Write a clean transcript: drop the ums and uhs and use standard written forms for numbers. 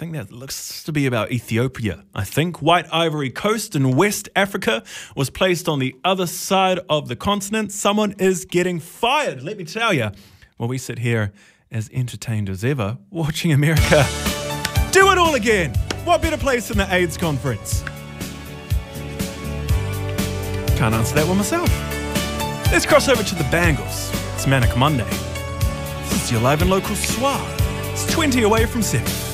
think that looks to be about Ethiopia. I think White Ivory Coast in West Africa was placed on the other side of the continent. Someone is getting fired, let me tell you. Well, we sit here as entertained as ever, watching America do it all again. What better place than the AIDS conference? Can't answer that one myself. Let's cross over to the Bangles. It's Manic Monday. This is your live and local soir. It's 20 away from 7.